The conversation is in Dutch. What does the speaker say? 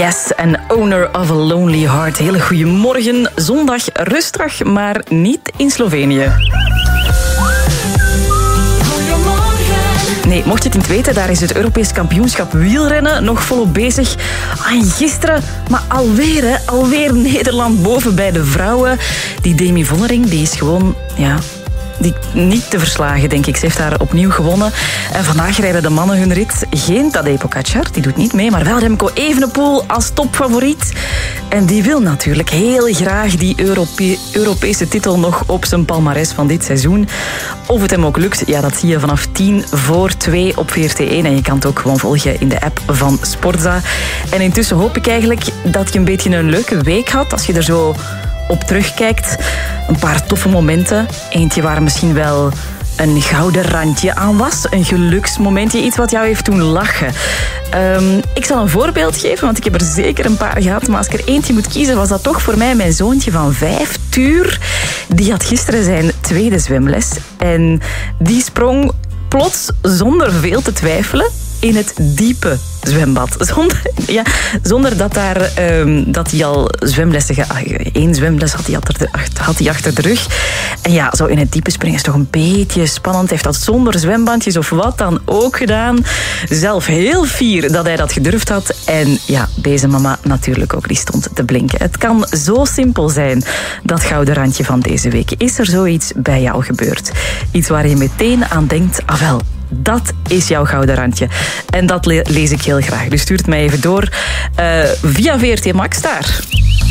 Yes, an owner of a lonely heart. Hele goede morgen. Zondag rustig, maar niet in Slovenië. Nee, mocht je het niet weten, daar is het Europees kampioenschap wielrennen nog volop bezig. En gisteren, maar alweer Nederland boven bij de vrouwen. Die Demi Vollering, die is gewoon, die niet te verslagen, denk ik. Ze heeft daar opnieuw gewonnen. En vandaag rijden de mannen hun rit. Geen Tadej Pogačar, die doet niet mee, maar wel Remco Evenepoel als topfavoriet. En die wil natuurlijk heel graag die Europese titel nog op zijn palmares van dit seizoen. Of het hem ook lukt, dat zie je vanaf 2:10 op VRT1. En je kan het ook gewoon volgen in de app van Sportza. En intussen hoop ik eigenlijk dat je een beetje een leuke week had. Als je er zo op terugkijkt. Een paar toffe momenten. Eentje waar misschien wel een gouden randje aan was. Een geluksmomentje. Iets wat jou heeft doen lachen. Ik zal een voorbeeld geven, want ik heb er zeker een paar gehad. Maar als ik er eentje moet kiezen, was dat toch voor mij mijn zoontje van 5, Tuur. Die had gisteren zijn tweede zwemles. En die sprong plots, zonder veel te twijfelen, in het diepe zwembad. Zonder dat hij al zwemlessen... Eén zwemles had hij achter de rug. En zo in het diepe springen is toch een beetje spannend. Hij heeft dat zonder zwembandjes of wat dan ook gedaan. Zelf heel fier dat hij dat gedurfd had. En deze mama natuurlijk ook, die stond te blinken. Het kan zo simpel zijn, dat gouden randje van deze week. Is er zoiets bij jou gebeurd? Iets waar je meteen aan denkt, dat is jouw gouden randje. En dat lees ik heel graag. Dus stuur het mij even door via VRT Max daar.